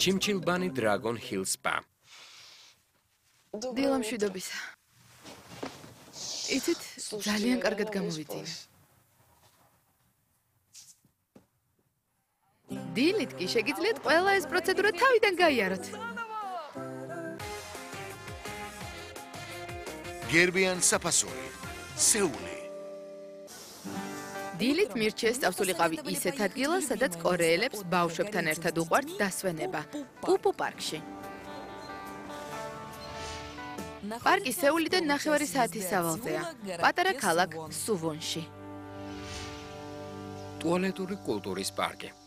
ჩიმჩილბანი დრაგონ ჰილ სპა. დილა მშვიდობისა. იცით, ძალიან კარგად გამოვიძინე. დილით კი შეგიძლიათ ყველა ეს პროცედურა თავიდან გაიაროთ. გერბიან საფასური, სეული. დილით მირჩიეს წავსულიყავი ისეთ ადგილას, სადაც კორეელებს ბავშვებთან ერთად უყვართ დასვენება, პუპუ პარკში. პარკი სეულიდან 9 საათის სავალზეა, პატარა ქალაქ სუვონში. ტუალეტური კულტურის პარკი.